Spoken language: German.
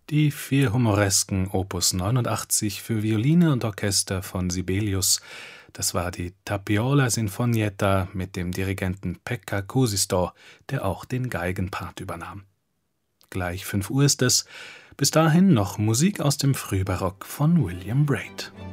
Die vier humoresken Opus 89 für Violine und Orchester von Sibelius, das war die Tapiola Sinfonietta mit dem Dirigenten Pekka Kuusisto, der auch den Geigenpart übernahm. Gleich 5 Uhr ist es. Bis dahin noch Musik aus dem Frühbarock von William Braid.